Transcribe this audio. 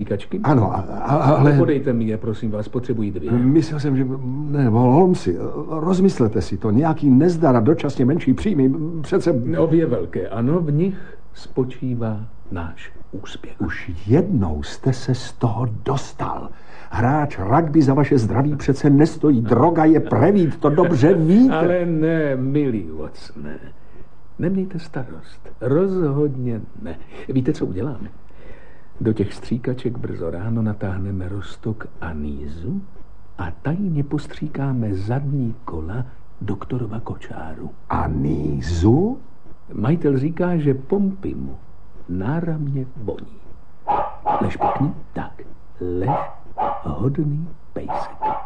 stříkačky? Ano, ale... Podejte mi je, prosím vás, potřebuji 2. Myslel jsem, že... Ne, Holmesi, rozmyslete si to. Nějaký nezdar a dočasně menší příjmy, přece... Obě velké, ano, v nich spočívá náš úspěch. Už jednou jste se z toho dostal. Hráč rugby za vaše zdraví přece nestojí. Droga je prevít, to dobře víte. Ale ne, milý Watsone. Nemějte starost. Rozhodně ne. Víte, co uděláme? Do těch stříkaček brzo ráno natáhneme roztok anýzu a tajně postříkáme zadní kola doktorova kočáru. Anýzu? Majitel říká, že pompy mu náramně voní. Lež pěkně? Tak. Lež hodný pejsek.